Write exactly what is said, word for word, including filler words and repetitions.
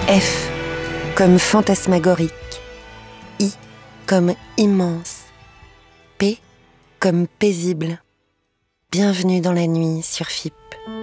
F comme fantasmagorique, I comme immense, P comme paisible. Bienvenue dans la nuit sur F I P.